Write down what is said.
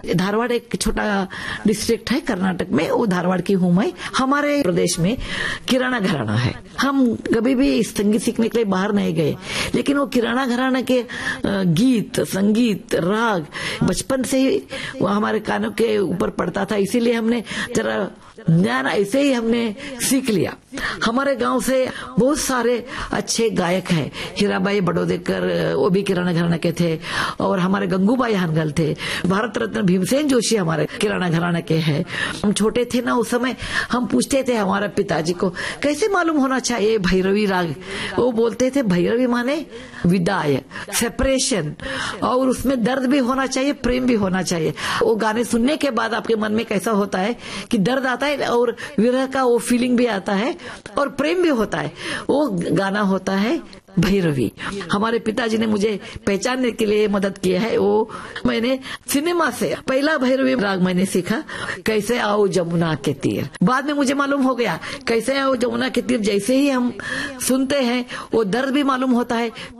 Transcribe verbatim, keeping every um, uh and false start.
धारवाड़ एक छोटा डिस्ट्रिक्ट है कर्नाटक में, वो धारवाड़ की हूँ मैं। हमारे प्रदेश में किराना घराना है। हम कभी भी संगीत सीखने के लिए बाहर नहीं गए, लेकिन वो किराना घराना के गीत, संगीत, राग बचपन से ही वो हमारे कानों के ऊपर पड़ता था, इसीलिए हमने जरा ज्ञान ऐसे ही हमने सीख लिया। हमारे गांव से बहुत सारे अच्छे गायक हैं। हीराबाई बड़ोदेकर वो भी किराना घराना के थे, और हमारे गंगूबाई हानगल थे। भारत रत्न भीमसेन जोशी हमारे किराना घराना के हैं। हम छोटे थे ना उस समय, हम पूछते थे हमारे पिताजी को कैसे मालूम होना चाहिए भैरवी राग। वो बोलते थे भैरवी माने विदाई, सेपरेशन, और उसमें दर्द भी होना चाहिए, प्रेम भी होना चाहिए। वो गाने सुनने के बाद आपके मन में कैसा होता है कि दर्द आता है और विरह का वो फीलिंग भी आता है और प्रेम भी होता है। वो गाना होता है भैरवी। हमारे पिताजी ने मुझे पहचानने के लिए मदद किया है। वो मैंने सिनेमा से पहला भैरवी राग मैंने सीखा, कैसे आओ जमुना के तीर। बाद में मुझे मालूम हो गया कैसे आओ जमुना के तीर जैसे ही हम सुनते हैं वो दर्द भी मालूम होता है,